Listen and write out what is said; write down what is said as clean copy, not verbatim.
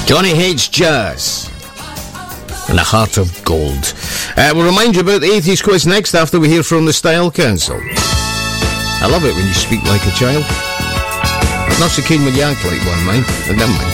Johnny hates jazz and a heart of gold. We'll remind you about the 80s quiz next after we hear from the Style Council. I love it when you speak like a child. I'm not so keen when you act like one, mind. Never mind.